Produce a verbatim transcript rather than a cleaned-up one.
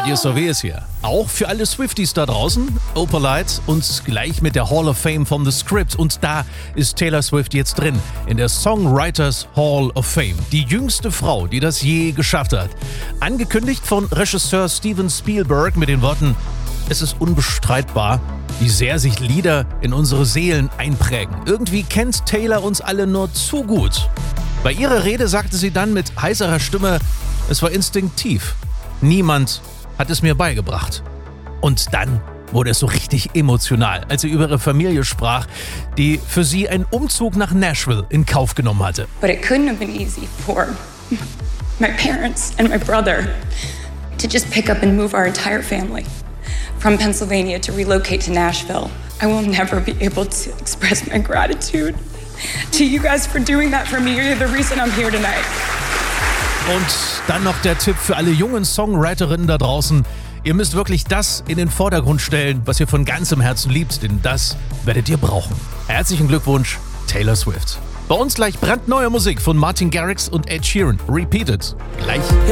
Radio S O W ist hier. Auch für alle Swifties da draußen. Opalite und gleich mit der Hall of Fame von The Script. Und da ist Taylor Swift jetzt drin. In der Songwriters Hall of Fame. Die jüngste Frau, die das je geschafft hat. Angekündigt von Regisseur Steven Spielberg mit den Worten: Es ist unbestreitbar, wie sehr sich Lieder in unsere Seelen einprägen. Irgendwie kennt Taylor uns alle nur zu gut. Bei ihrer Rede sagte sie dann mit heiserer Stimme: Es war instinktiv. Niemand hat es mir beigebracht. Und dann wurde es so richtig emotional, als sie über ihre Familie sprach, die für sie einen Umzug nach Nashville in Kauf genommen hatte. But it couldn't have been easy for my parents and my brother to just pick up and move our entire family from Pennsylvania to relocate to Nashville. I will never be able to express my gratitude to you guys for doing that for me. You're the reason I'm here tonight. Und dann noch der Tipp für alle jungen Songwriterinnen da draußen. Ihr müsst wirklich das in den Vordergrund stellen, was ihr von ganzem Herzen liebt, denn das werdet ihr brauchen. Herzlichen Glückwunsch, Taylor Swift. Bei uns gleich brandneue Musik von Martin Garrix und Ed Sheeran. Repeated. Gleich.